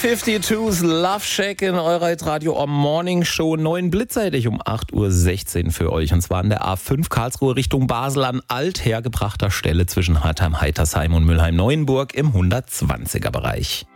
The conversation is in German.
B-52's Love Shack in eurer Radio Morning Show. 9 blitzseitig um 8.16 Uhr für euch. Und zwar an der A5 Karlsruhe Richtung Basel an althergebrachter Stelle zwischen Hartheim-Heitersheim und Mülheim-Neuenburg im 120er Bereich.